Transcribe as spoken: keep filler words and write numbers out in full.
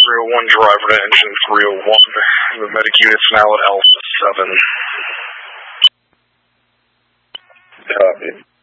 three oh one, driver to engine three oh one. The medic unit's now at Alpha seven. Copy.